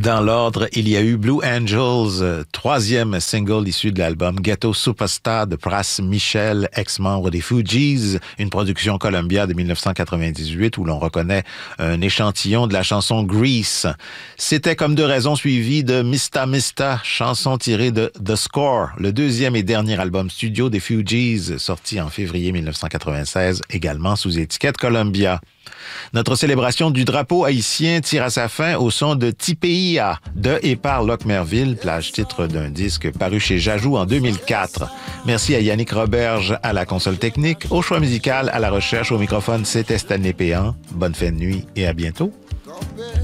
Dans l'ordre, il y a eu Blue Angels, troisième single issu de l'album Ghetto Superstar de Pras Michel, ex-membre des Fugees, une production Columbia de 1998 où l'on reconnaît un échantillon de la chanson Grease. C'était Comme deux raisons suivi de Mista Mista, chanson tirée de The Score, le deuxième et dernier album studio des Fugees, sorti en février 1996, également sous étiquette Columbia. Notre célébration du drapeau haïtien tire à sa fin au son de Tipeia de et par Locke Merville, plage-titre d'un disque paru chez Jajou en 2004. Merci à Yannick Roberge à la console technique, au choix musical, à la recherche, au microphone, c'était Stanley Péan. Bonne fin de nuit et à bientôt.